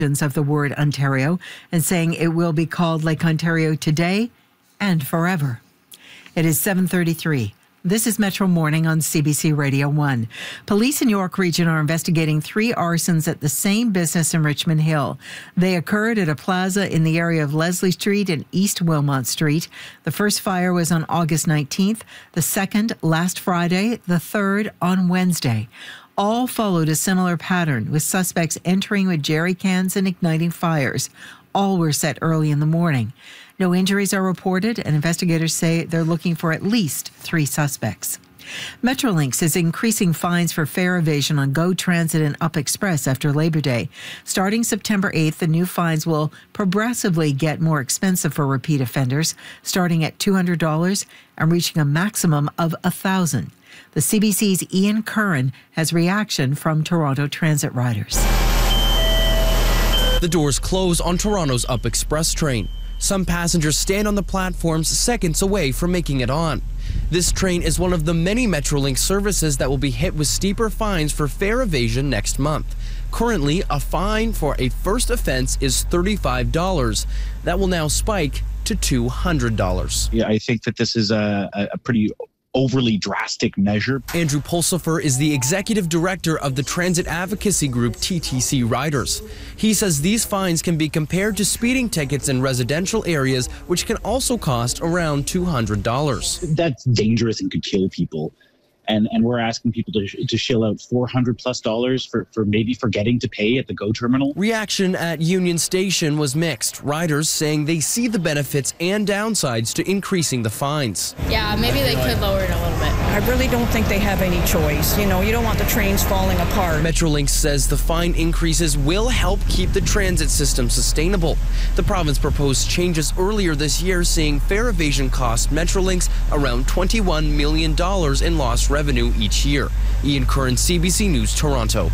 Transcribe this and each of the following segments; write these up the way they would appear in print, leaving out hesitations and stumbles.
of the word Ontario and saying it will be called Lake Ontario today and forever. It is 7:33. This is Metro Morning on CBC Radio 1. Police in York Region are investigating 3 arsons at the same business in Richmond Hill. They occurred at a plaza in the area of Leslie Street and East Wilmot Street. The first fire was on August 19th, the second last Friday, the third on Wednesday. All followed a similar pattern, with suspects entering with jerry cans and igniting fires. All were set early in the morning. No injuries are reported, and investigators say they're looking for at least 3 suspects. Metrolinx is increasing fines for fare evasion on GO Transit and Up Express after Labor Day. Starting September 8th, the new fines will progressively get more expensive for repeat offenders, starting at $200 and reaching a maximum of $1,000. The CBC's Ian Curran has reaction from Toronto Transit riders. The doors close on Toronto's Up Express train. Some passengers stand on the platforms seconds away from making it on. This train is one of the many Metrolinx services that will be hit with steeper fines for fare evasion next month. Currently, a fine for a first offense is $35. That will now spike to $200. Yeah, I think that this is a pretty overly drastic measure. Andrew Pulsifer is the executive director of the transit advocacy group TTC Riders. He says these fines can be compared to speeding tickets in residential areas, which can also cost around $200. That's dangerous and could kill people. And we're asking people to shell out $400+ for maybe forgetting to pay at the GO terminal. Reaction at Union Station was mixed. Riders saying they see the benefits and downsides to increasing the fines. Yeah, maybe they could lower it a little bit. I really don't think they have any choice. You know, you don't want the trains falling apart. Metrolinx says the fine increases will help keep the transit system sustainable. The province proposed changes earlier this year, seeing fare evasion cost Metrolinx around $21 million in lost revenue each year. Ian Curran, CBC News, Toronto.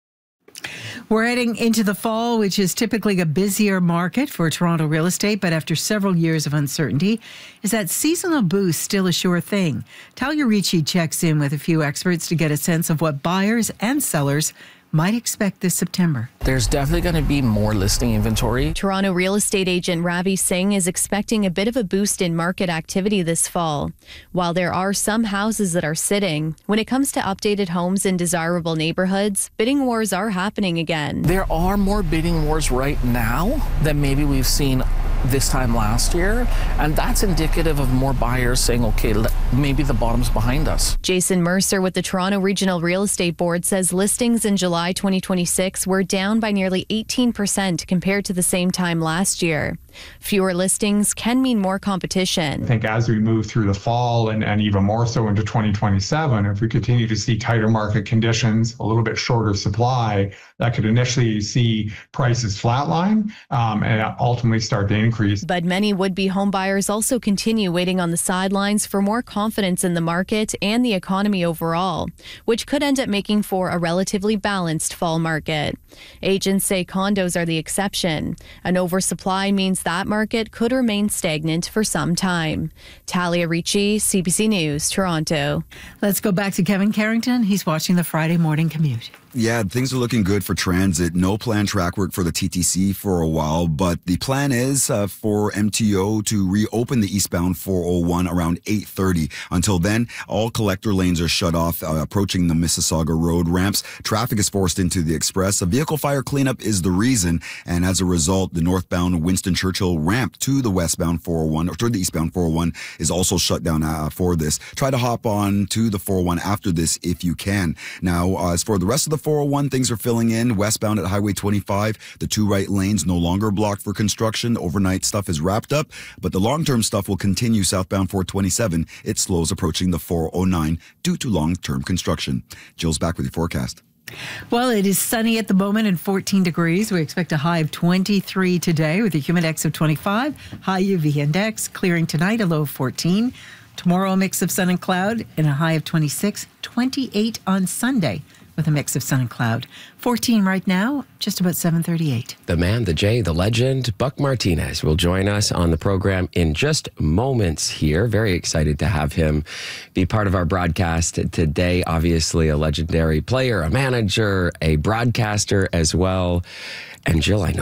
We're heading into the fall, which is typically a busier market for Toronto real estate, but after several years of uncertainty, is that seasonal boost still a sure thing? Talia Ricci checks in with a few experts to get a sense of what buyers and sellers might expect this September. There's definitely going to be more listing inventory. Toronto real estate agent Ravi Singh is expecting a bit of a boost in market activity this fall. While there are some houses that are sitting, when it comes to updated homes in desirable neighborhoods, bidding wars are happening again. There are more bidding wars right now than maybe we've seen this time last year, and that's indicative of more buyers saying, okay, maybe the bottom's behind us. Jason Mercer with the Toronto Regional Real Estate Board says listings in July 2026 were down by nearly 18% compared to the same time last year. Fewer listings can mean more competition. I think as we move through the fall and even more so into 2027, if we continue to see tighter market conditions, a little bit shorter supply, that could initially see prices flatline and ultimately start to increase. But many would-be homebuyers also continue waiting on the sidelines for more confidence in the market and the economy overall, which could end up making for a relatively balanced fall market. Agents say condos are the exception. An oversupply means that market could remain stagnant for some time. Talia Ricci, CBC News, Toronto. Let's go back to Kevin Carrington. He's watching the Friday morning commute. Yeah, things are looking good for transit. No planned track work for the TTC for a while, but the plan is for MTO to reopen the eastbound 401 around 8:30. Until then, all collector lanes are shut off approaching the Mississauga Road ramps. Traffic is forced into the express. A vehicle fire cleanup is the reason, and as a result, the northbound Winston Churchill ramp to the westbound 401 or to the eastbound 401 is also shut down for this. Try to hop on to the 401 after this if you can. Now, as for the rest of the 401, things are filling in. Westbound at Highway 25, the 2 right lanes no longer blocked for construction. Overnight stuff is wrapped up, but the long-term stuff will continue southbound 427. It slows approaching the 409 due to long-term construction. Jill's back with your forecast. Well, it is sunny at the moment and 14 degrees. We expect a high of 23 today with a humidex of 25. High UV index clearing tonight, a low of 14. Tomorrow, a mix of sun and cloud and a high of 26. 28 on Sunday with a mix of sun and cloud. 14 right now, just about 7:38. The man, the Jay, the legend, Buck Martinez will join us on the program in just moments here. Very excited to have him be part of our broadcast today. Obviously a legendary player, a manager, a broadcaster as well. And Jill, I know